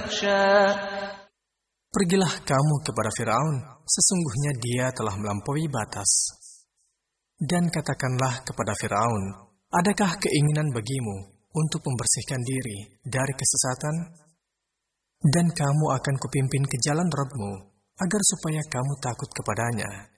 يخشى. Pergilah kamu kepada Firaun, sesungguhnya dia telah melampaui batas. Dan katakanlah kepada Firaun, adakah keinginan bagimu untuk membersihkan diri dari kesesatan? Dan kamu akan kupimpin ke jalan Rabb-mu, agar supaya kamu takut kepadanya.